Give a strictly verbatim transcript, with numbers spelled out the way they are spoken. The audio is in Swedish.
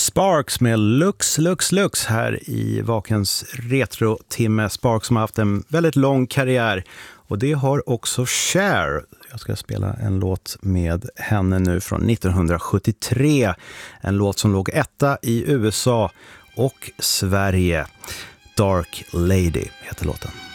Sparks med Lux, Lux, Lux här i Vakens retro-timme. Sparks som har haft en väldigt lång karriär och det har också Cher. Jag ska spela en låt med henne nu från nittonhundrasjuttiotre. En låt som låg etta i U S A och Sverige. Dark Lady heter låten.